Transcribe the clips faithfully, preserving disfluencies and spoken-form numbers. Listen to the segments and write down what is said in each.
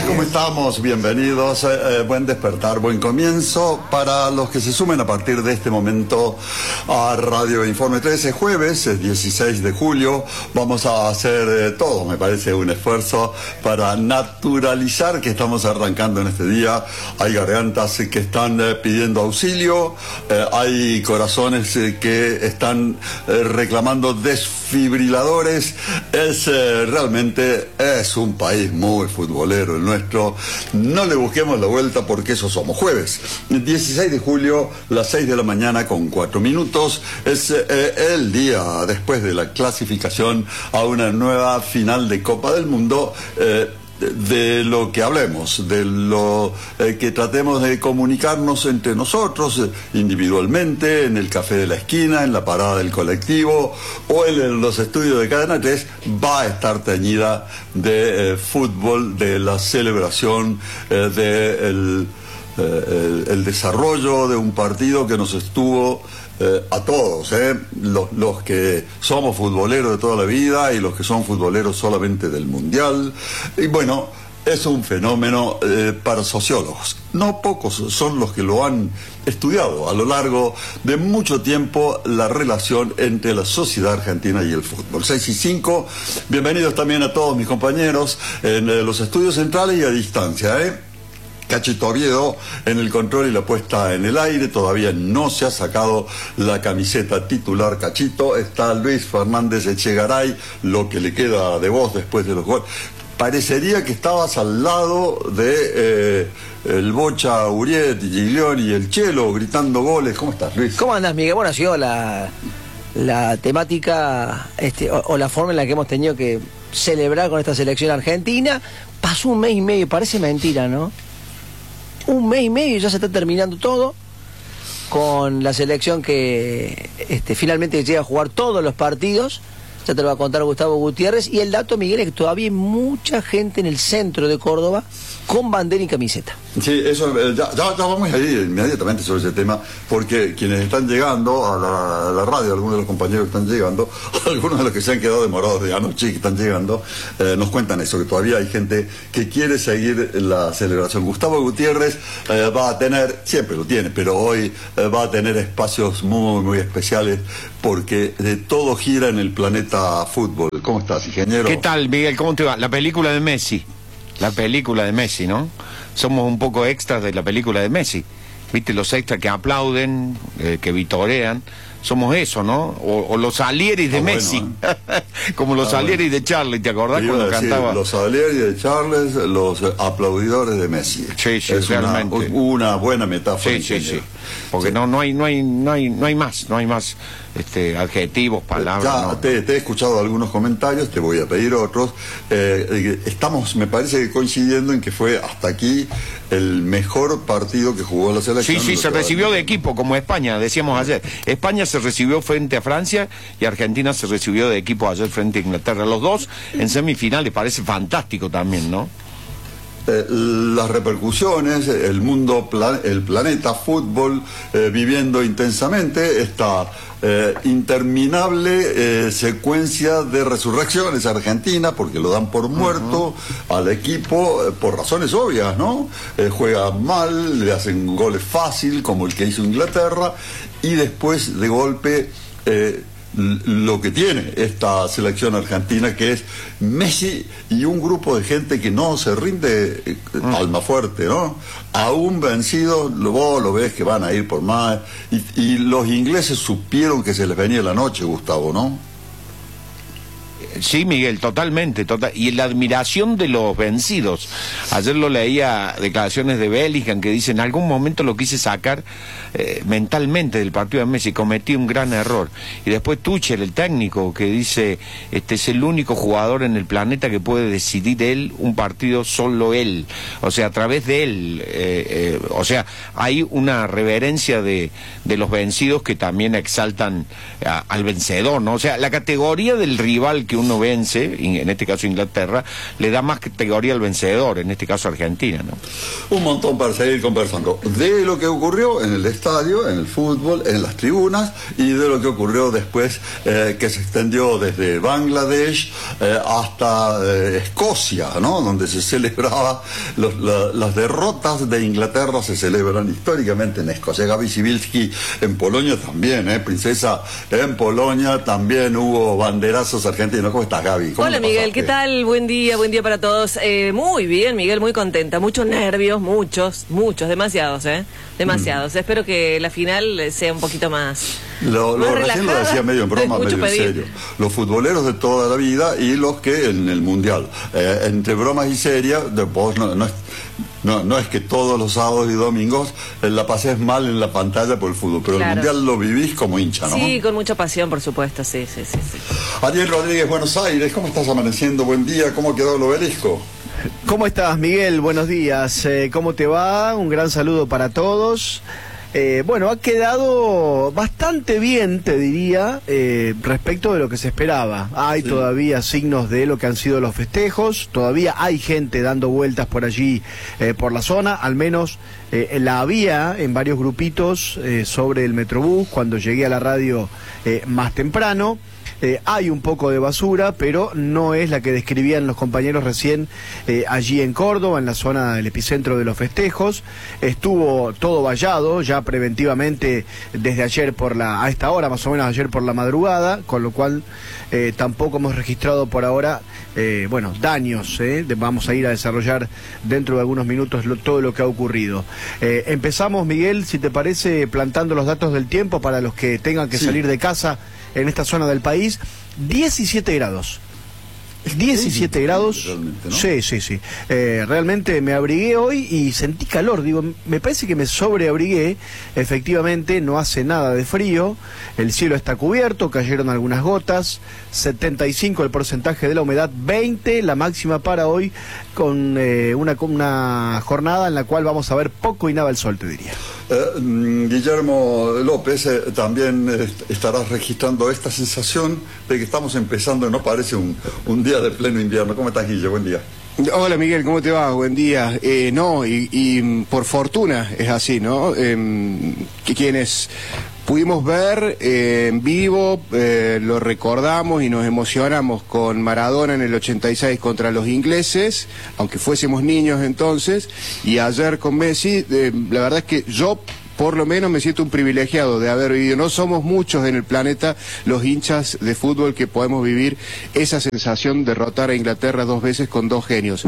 ¿Cómo estamos? Bienvenidos. Eh, eh, buen despertar, buen comienzo. Para los que se sumen a partir de este momento a Radio Informe trece, jueves, es dieciséis de julio, vamos a hacer eh, todo, me parece, un esfuerzo para naturalizar que estamos arrancando en este día. Hay gargantas que están eh, pidiendo auxilio, eh, hay corazones eh, que están eh, reclamando desfibriladores. Es eh, realmente es un país muy futbolero el nuestro. No le busquemos la vuelta porque eso somos. Jueves dieciséis de julio, las seis de la mañana con cuatro minutos, es eh, el día después de la clasificación a una nueva final de Copa del Mundo. eh, de lo que hablemos, de lo eh, que tratemos de comunicarnos entre nosotros, eh, individualmente, en el café de la esquina, en la parada del colectivo o en, en los estudios de Cadena tres, va a estar teñida de eh, fútbol, de la celebración, eh, de el, eh, el, el desarrollo de un partido que nos estuvo Eh, a todos, eh, los, los que somos futboleros de toda la vida y los que son futboleros solamente del Mundial. Y bueno, es un fenómeno eh, para sociólogos. No pocos son los que lo han estudiado a lo largo de mucho tiempo, la relación entre la sociedad argentina y el fútbol. seis y cinco, bienvenidos también a todos mis compañeros en eh, los estudios centrales y a distancia, ¿eh? Cachito Oviedo en el control y la puesta en el aire. Todavía no se ha sacado la camiseta titular Cachito. Está Luis Fernández Echegaray, lo que le queda de voz después de los goles. Parecería que estabas al lado de eh, el Bocha, Uriet, Giglioni y el Chelo gritando goles. ¿Cómo estás, Luis? ¿Cómo andás, Miguel? Bueno, ha sido la, la temática este, o, o la forma en la que hemos tenido que celebrar con esta selección argentina. Pasó un mes y medio, parece mentira, ¿no? Un mes y medio y ya se está terminando todo con la selección que este, finalmente llega a jugar todos los partidos. Ya te lo va a contar Gustavo Gutiérrez. Y el dato, Miguel, es que todavía hay mucha gente en el centro de Córdoba con bandera y camiseta. Sí, eso, eh, ya, ya, ya vamos a ir inmediatamente sobre ese tema, porque quienes están llegando a la, a la radio, algunos de los compañeros que están llegando, algunos de los que se han quedado demorados de anoche que están llegando, eh, nos cuentan eso, que todavía hay gente que quiere seguir la celebración. Gustavo Gutiérrez eh, va a tener, siempre lo tiene, pero hoy eh, va a tener espacios muy, muy especiales, porque de todo gira en el planeta fútbol. ¿Cómo estás, ingeniero? ¿Qué tal, Miguel? ¿Cómo te va? La película de Messi. La película de Messi, ¿no? Somos un poco extras de la película de Messi. ¿Viste? Los extras que aplauden, eh, que vitorean. Somos eso, ¿no? O, o los Salieris de ah, Messi. Bueno, ¿eh? Como los ah, Salieris bueno. de Charlie, ¿te acordás cuando decir, cantaba? Los Salieris de Charles, los aplaudidores de Messi. Sí, sí, es realmente. Una, una buena metáfora. Sí, sí, sí. Porque sí. No, no hay, no hay, no hay, no hay más, no hay más este, adjetivos, palabras. Ya no. te, te he escuchado algunos comentarios, te voy a pedir otros. Eh, estamos, me parece, coincidiendo en que fue hasta aquí el mejor partido que jugó la selección. Sí, sí, se recibió de equipo, como España, decíamos ayer. España se recibió frente a Francia y Argentina se recibió de equipo ayer frente a Inglaterra. Los dos en semifinales, parece fantástico también, ¿no? Eh, las repercusiones, el mundo, plan, el planeta fútbol eh, viviendo intensamente esta eh, interminable eh, secuencia de resurrecciones argentina, porque lo dan por muerto uh-huh. al equipo eh, por razones obvias, ¿no? Eh, juega mal, le hacen goles fácil como el que hizo Inglaterra, y después de golpe eh, lo que tiene esta selección argentina, que es Messi y un grupo de gente que no se rinde, eh, mm. alma fuerte, ¿no? Aún vencidos, vos lo ves que van a ir por más, y, y los ingleses supieron que se les venía la noche, Gustavo, ¿no? Sí, Miguel, totalmente, total. Y la admiración de los vencidos. Ayer lo leía, declaraciones de Bellingham que dice: en algún momento lo quise sacar eh, mentalmente del partido de Messi, cometí un gran error. Y después Tuchel, el técnico, que dice: este es el único jugador en el planeta que puede decidir él un partido, solo él. O sea, a través de él. Eh, eh, o sea, hay una reverencia de, de los vencidos que también exaltan a, al vencedor, ¿no? O sea, la categoría del rival que uno vence, en este caso Inglaterra, le da más categoría al vencedor, en este caso Argentina, ¿no? Un montón para seguir conversando de lo que ocurrió en el estadio, en el fútbol, en las tribunas, y de lo que ocurrió después, eh, que se extendió desde Bangladesh eh, hasta eh, Escocia, ¿no? Donde se celebraba los, la, las derrotas de Inglaterra se celebran históricamente en Escocia. Gaby Sibilski en Polonia también, ¿eh? Princesa, en Polonia también hubo banderazos argentinos. ¿Cómo estás, Gaby? ¿Cómo Hola, Miguel, ¿qué tal? Buen día, buen día para todos. Eh, muy bien, Miguel, muy contenta. Muchos nervios, muchos, muchos, demasiados, ¿eh? Demasiados. Mm. Espero que la final sea un poquito más... Lo, lo recién lo decía medio en broma, medio en serio. Los futboleros de toda la vida y los que en el Mundial. Eh, entre bromas y serias, vos no, no, es, no, no es que todos los sábados y domingos eh, la pases mal en la pantalla por el fútbol, pero claro, el Mundial lo vivís como hincha, ¿no? Sí, con mucha pasión, por supuesto, sí, sí, sí. sí. Ariel Rodríguez, Buenos Aires, ¿cómo estás amaneciendo? Buen día, ¿cómo quedó el obelisco? ¿Cómo estás, Miguel? Buenos días. Eh, ¿Cómo te va? Un gran saludo para todos. Eh, bueno, ha quedado bastante bien, te diría, eh, respecto de lo que se esperaba. Hay sí. todavía signos de lo que han sido los festejos, todavía hay gente dando vueltas por allí, eh, por la zona, al menos eh, la había en varios grupitos eh, sobre el Metrobús cuando llegué a la radio eh, más temprano. Eh, hay un poco de basura, pero no es la que describían los compañeros recién eh, allí en Córdoba, en la zona del epicentro de los festejos. Estuvo todo vallado ya preventivamente desde ayer por la, a esta hora más o menos ayer por la madrugada, con lo cual eh, tampoco hemos registrado por ahora, eh, bueno, daños. Eh, vamos a ir a desarrollar dentro de algunos minutos lo, todo lo que ha ocurrido. Eh, empezamos, Miguel, si te parece, plantando los datos del tiempo para los que tengan que sí. salir de casa en esta zona del país. diecisiete grados. diecisiete grados, ¿no? Sí, sí, sí. Eh, realmente me abrigué hoy y sentí calor. Digo, me parece que me sobreabrigué. Efectivamente, no hace nada de frío. El cielo está cubierto, cayeron algunas gotas. setenta y cinco el porcentaje de la humedad, veinte la máxima para hoy, con eh, una, una jornada en la cual vamos a ver poco y nada el sol, te diría. Eh, Guillermo López, eh, también eh, estarás registrando esta sensación de que estamos empezando, no parece un, un día de pleno invierno. ¿Cómo estás, Guille? Buen día. Hola, Miguel, ¿cómo te va? Buen día. Eh, no, y, y por fortuna es así, ¿no? Eh, que quienes pudimos ver eh, en vivo, eh, lo recordamos y nos emocionamos con Maradona en el ochenta y seis contra los ingleses, aunque fuésemos niños entonces, y ayer con Messi. Eh, la verdad es que yo por lo menos me siento un privilegiado de haber vivido. No somos muchos en el planeta los hinchas de fútbol que podemos vivir esa sensación de derrotar a Inglaterra dos veces con dos genios.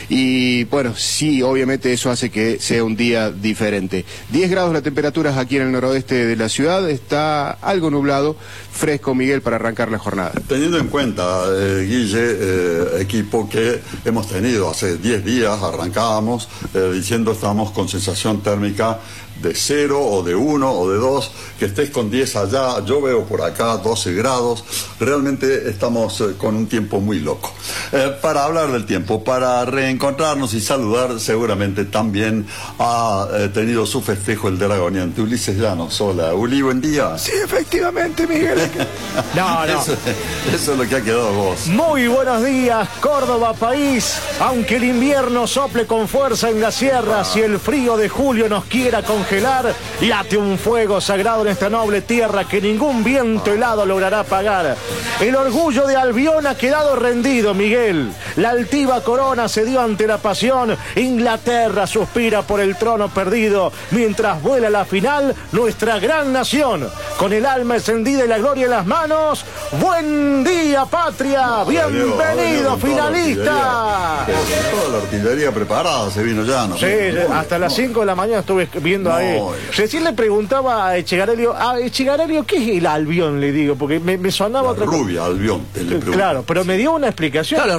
Y bueno, sí, obviamente eso hace que sea un día diferente. diez grados la temperatura aquí en el noroeste de la ciudad, está algo nublado, fresco, Miguel, para arrancar la jornada. Teniendo en cuenta, eh, Guille, eh, equipo que hemos tenido hace diez días, arrancábamos eh, diciendo estamos con sensación térmica de cero o de uno o de dos, que estés con diez allá, yo veo por acá doce grados, realmente estamos eh, con un tiempo muy loco. Eh, para hablar del tiempo, para reencontrarnos y saludar, seguramente también ha eh, tenido su festejo el dragoniante Ulises Llanos. Hola, Uli, buen día. Sí, efectivamente, Miguel. No, no. Eso, eso es lo que ha quedado vos. Muy buenos días, Córdoba, país. Aunque el invierno sople con fuerza en las sierras y el frío de julio nos quiera congelar, late un fuego sagrado en esta noble tierra que ningún viento helado logrará apagar. El orgullo de Albión ha quedado rendido, Miguel. La altiva corona se dio ante la pasión. Inglaterra suspira por el trono perdido, mientras vuela la final nuestra gran nación. Con el alma encendida y la gloria en las manos, ¡buen día, patria! ¡Bienvenido, finalista! Toda la artillería preparada se vino ya, ¿no? Sí, hasta las cinco de la mañana estuve viendo no, ahí. Recién le preguntaba a Echegarelio, a Echegarelio, ¿qué es el Albión? Le digo, porque me, me sonaba la otra rubia, Albión. Claro, pero me dio una explicación. Claro, los romanos y los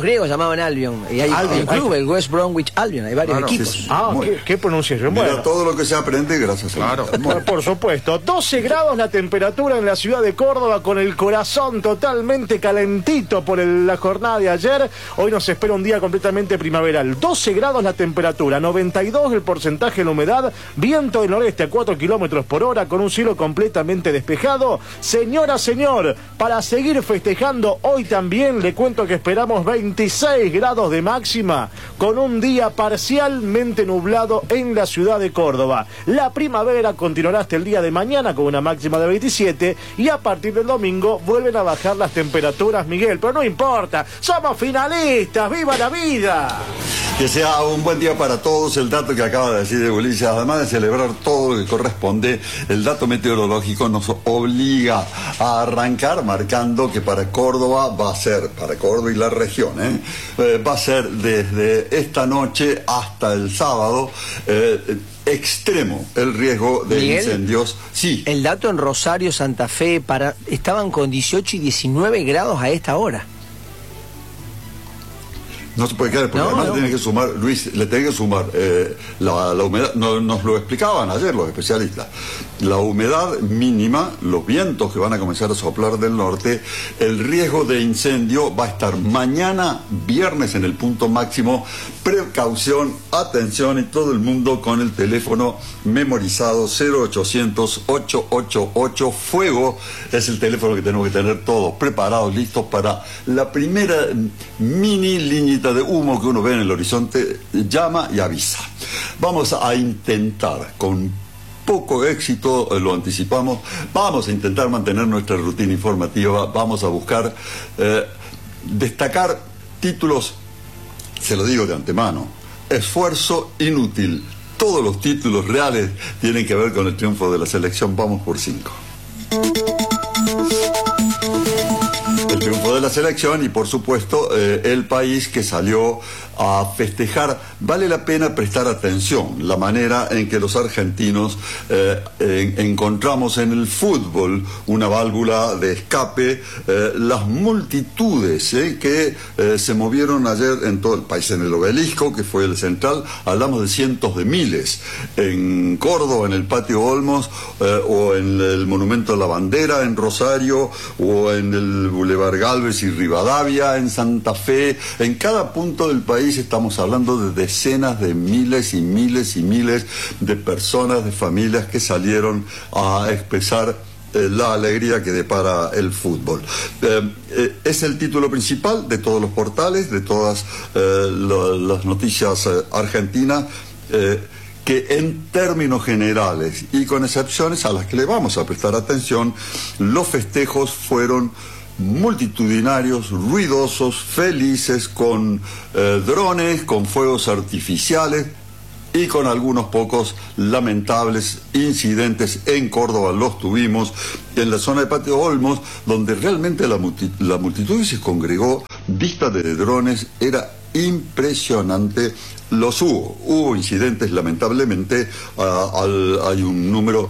griegos llamaban Albion. Y hay, Albion, hay un club, hay- el West Bromwich Albion, hay varios Ah, no, equipos. sí, sí. Ah, Muy qué, bien. qué pronunciación. Mira Bueno. todo lo que se aprende gracias a Claro. Muy bien. Por supuesto, doce grados la temperatura en la ciudad de Córdoba, con el corazón totalmente calentito por el- la jornada de ayer. Hoy nos espera un día completamente primaveral. doce grados la temperatura, noventa y dos el porcentaje de la humedad, viento del noreste a cuatro kilómetros por hora, con un cielo completamente despejado. Señora, señor, para seguir festejando hoy también, le cuento que esperamos veintiséis grados de máxima, con un día parcialmente nublado en la ciudad de Córdoba. La primavera continuará hasta el día de mañana con una máxima de veintisiete, y a partir del domingo vuelven a bajar las temperaturas, Miguel, pero no importa, somos finalistas, ¡viva la vida! Que sea un buen día para todos. El dato que acaba de decir Ulises, además de celebrar todo lo que corresponde, el dato meteorológico nos obliga a arrancar marcando que para Córdoba va a ser, para Córdoba y la región, ¿eh? Eh, va a ser desde esta noche hasta el sábado eh, extremo el riesgo de Miguel, incendios. Sí. El dato en Rosario, Santa Fe, para estaban con dieciocho y diecinueve grados a esta hora. No se puede creer, porque No, además no. le tiene que sumar, Luis, le tiene que sumar eh, la, la humedad, no, nos lo explicaban ayer los especialistas, la humedad mínima, los vientos que van a comenzar a soplar del norte, el riesgo de incendio va a estar mañana, viernes, en el punto máximo. Precaución, atención, y todo el mundo con el teléfono memorizado, cero ochocientos, ochocientos ochenta y ocho, fuego, es el teléfono que tenemos que tener todos preparados, listos para la primera mini liñita de humo que uno ve en el horizonte, llama y avisa. Vamos a intentar, con poco éxito, eh, lo anticipamos, vamos a intentar mantener nuestra rutina informativa, vamos a buscar eh, destacar títulos, se lo digo de antemano, esfuerzo inútil. Todos los títulos reales tienen que ver con el triunfo de la selección. Vamos por cinco. El triunfo de la selección y, por supuesto, eh, el país que salió a festejar. Vale la pena prestar atención la manera en que los argentinos eh, en, encontramos en el fútbol una válvula de escape, eh, las multitudes eh, que eh, se movieron ayer en todo el país, en el Obelisco, que fue el central, hablamos de cientos de miles, en Córdoba, en el Patio Olmos, eh, o en el Monumento a la Bandera, en Rosario, o en el Boulevard Galvez y Rivadavia, en Santa Fe. En cada punto del país estamos hablando de decenas de miles y miles y miles de personas, de familias que salieron a expresar eh, la alegría que depara el fútbol. Eh, eh, es el título principal de todos los portales, de todas eh, lo, las noticias eh, argentinas, eh, que en términos generales y con excepciones a las que le vamos a prestar atención, los festejos fueron multitudinarios, ruidosos, felices, con eh, drones, con fuegos artificiales y con algunos pocos lamentables incidentes. En Córdoba los tuvimos, en la zona de Patio Olmos, donde realmente la, multi la multitud se congregó, vista de drones, era impresionante. Los hubo, hubo incidentes lamentablemente, uh, al, hay un número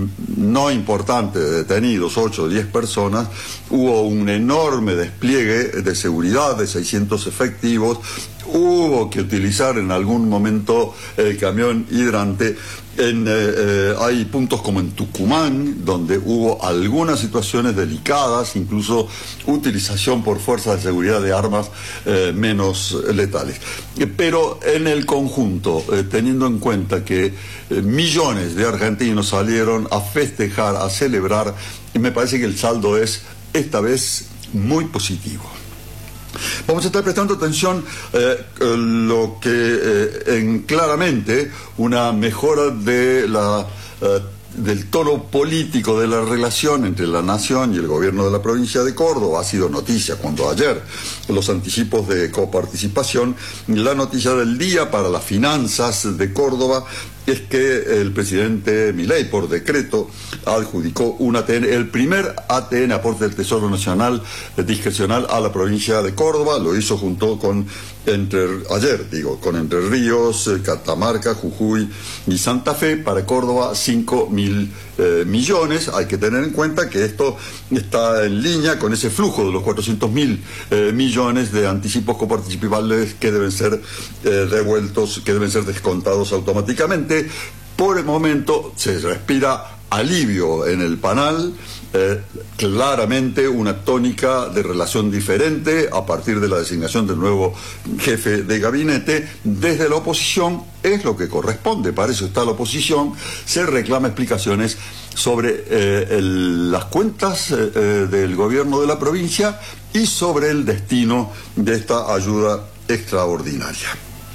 no importante de detenidos, ocho o diez personas, hubo un enorme despliegue de seguridad de seiscientos efectivos, hubo que utilizar en algún momento el camión hidrante. En, eh, eh, hay puntos como en Tucumán, donde hubo algunas situaciones delicadas, incluso utilización por fuerzas de seguridad de armas eh, menos letales. Eh, pero en el conjunto, eh, teniendo en cuenta que eh, millones de argentinos salieron a festejar, a celebrar, y me parece que el saldo es, esta vez, muy positivo. Vamos a estar prestando atención eh, lo que eh, en claramente una mejora de la eh, del tono político de la relación entre la nación y el gobierno de la provincia de Córdoba. Ha sido noticia cuando ayer los anticipos de coparticipación, la noticia del día para las finanzas de Córdoba es que el presidente Milei, por decreto, adjudicó un A T N, el primer A T N, aporte del Tesoro Nacional eh, discrecional a la provincia de Córdoba. Lo hizo junto con, entre, ayer digo, con Entre Ríos, eh, Catamarca, Jujuy y Santa Fe. Para Córdoba, cinco mil eh, millones. Hay que tener en cuenta que esto está en línea con ese flujo de los cuatrocientos mil eh, millones de anticipos coparticipables que deben ser eh, devueltos, que deben ser descontados automáticamente. Por el momento se respira alivio en el panel, eh, claramente una tónica de relación diferente a partir de la designación del nuevo jefe de gabinete. Desde la oposición es lo que corresponde, para eso está la oposición, se reclama explicaciones sobre eh, el, las cuentas eh, eh, del gobierno de la provincia y sobre el destino de esta ayuda extraordinaria.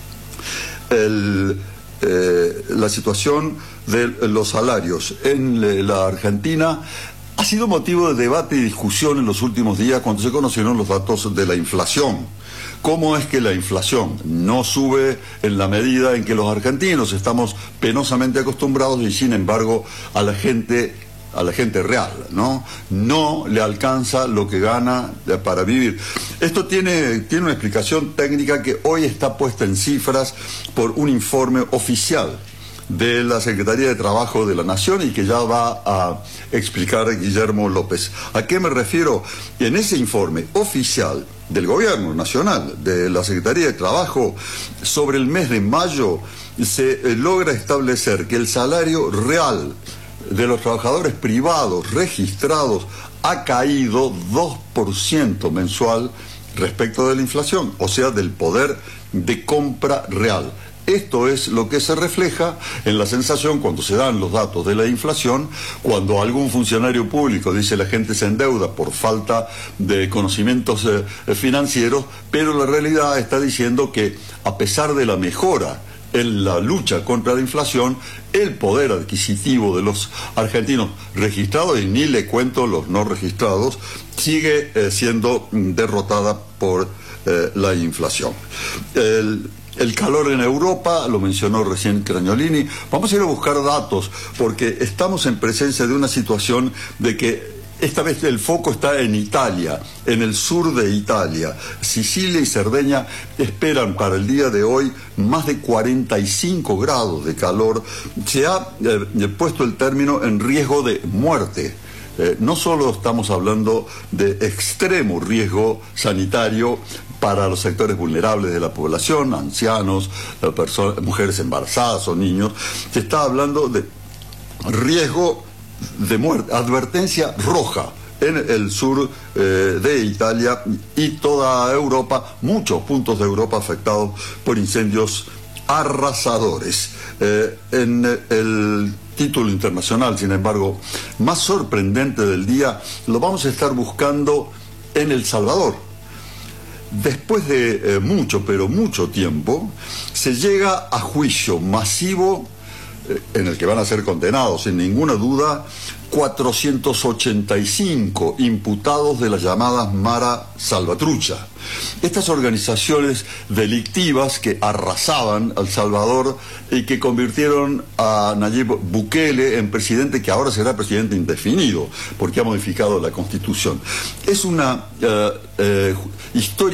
El, eh, la situación de los salarios en la Argentina ha sido motivo de debate y discusión en los últimos días cuando se conocieron los datos de la inflación. ¿Cómo es que la inflación no sube en la medida en que los argentinos estamos penosamente acostumbrados y sin embargo a la gente a la gente real, ¿no? No le alcanza lo que gana para vivir. Esto tiene, tiene una explicación técnica que hoy está puesta en cifras por un informe oficial de la Secretaría de Trabajo de la Nación y que ya va a explicar Guillermo López. ¿A qué me refiero? En ese informe oficial del Gobierno Nacional, de la Secretaría de Trabajo, sobre el mes de mayo se eh, logra establecer que el salario real de los trabajadores privados registrados ha caído dos por ciento mensual respecto de la inflación, o sea, del poder de compra real. Esto es lo que se refleja en la sensación cuando se dan los datos de la inflación, cuando algún funcionario público dice la gente se endeuda por falta de conocimientos eh, financieros, pero la realidad está diciendo que a pesar de la mejora en la lucha contra la inflación, el poder adquisitivo de los argentinos registrados, y ni le cuento los no registrados, sigue eh, siendo derrotada por eh, la inflación. El, el calor en Europa, lo mencionó recién Cragnolini. Vamos a ir a buscar datos, porque estamos en presencia de una situación de que esta vez el foco está en Italia, en el sur de Italia. Sicilia y Cerdeña esperan para el día de hoy más de cuarenta y cinco grados de calor. Se ha eh, puesto el término en riesgo de muerte. Eh, no solo estamos hablando de extremo riesgo sanitario para los sectores vulnerables de la población, ancianos, eh, personas, mujeres embarazadas o niños, se está hablando de riesgo de muerte, advertencia roja en el sur eh, de Italia y toda Europa, muchos puntos de Europa afectados por incendios arrasadores. Eh, en el título internacional, sin embargo, más sorprendente del día, lo vamos a estar buscando en El Salvador. Después de eh, mucho, pero mucho tiempo, se llega a juicio masivo en el que van a ser condenados, sin ninguna duda, cuatrocientos ochenta y cinco imputados de las llamadas Mara Salvatrucha. Estas organizaciones delictivas que arrasaban a El Salvador y que convirtieron a Nayib Bukele en presidente, que ahora será presidente indefinido, porque ha modificado la Constitución. Es una uh, uh, historia